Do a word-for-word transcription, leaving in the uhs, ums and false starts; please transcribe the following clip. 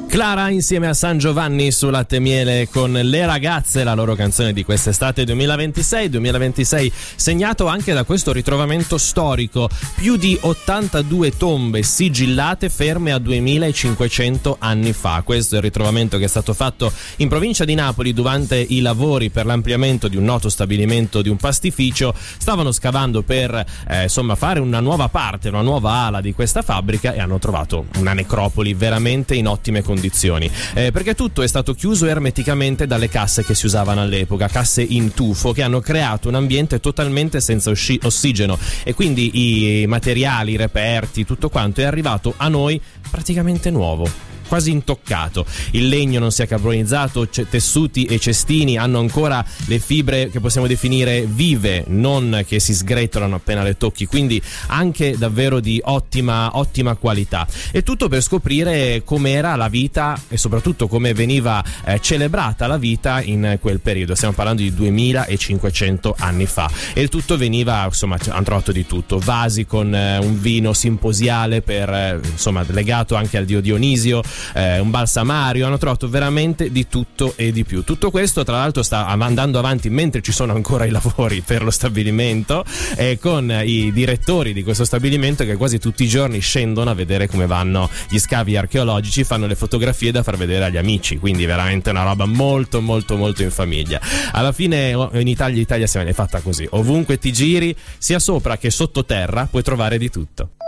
Clara insieme a San Giovanni su Latte e Miele con Le Ragazze, la loro canzone di quest'estate duemilaventisei duemilaventisei segnato anche da questo ritrovamento storico, più di ottantadue tombe sigillate ferme a duemilacinquecento anni fa. Questo è il ritrovamento che è stato fatto in provincia di Napoli durante i lavori per l'ampliamento di un noto stabilimento di un pastificio. Stavano scavando per eh, insomma fare una nuova parte, una nuova ala di questa fabbrica e hanno trovato una necropoli veramente in ottime condizioni. Eh, perché tutto è stato chiuso ermeticamente dalle casse che si usavano all'epoca, casse in tufo, che hanno creato un ambiente totalmente senza osci- ossigeno e quindi i materiali, i reperti, tutto quanto è arrivato a noi praticamente nuovo, quasi intoccato. Il legno non si è carbonizzato, c- tessuti e cestini hanno ancora le fibre che possiamo definire vive, non che si sgretolano appena le tocchi, quindi anche davvero di ottima ottima qualità. E tutto per scoprire com'era la vita e soprattutto come veniva eh, celebrata la vita in quel periodo. Stiamo parlando di duemilacinquecento anni fa e il tutto veniva, insomma, hanno trovato di tutto, vasi con eh, un vino simposiale per eh, insomma legato anche al dio Dionisio, Eh, un balsamario, hanno trovato veramente di tutto e di più. Tutto questo tra l'altro sta andando avanti mentre ci sono ancora i lavori per lo stabilimento, eh, con i direttori di questo stabilimento che quasi tutti i giorni scendono a vedere come vanno gli scavi archeologici, fanno le fotografie da far vedere agli amici, quindi veramente una roba molto molto molto in famiglia. Alla fine in Italia l'Italia si è fatta così, ovunque ti giri sia sopra che sottoterra puoi trovare di tutto.